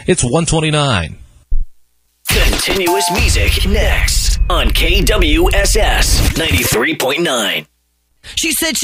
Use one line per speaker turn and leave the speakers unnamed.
It's 1:29.
Continuous music next on KWSS 93.9.
She said she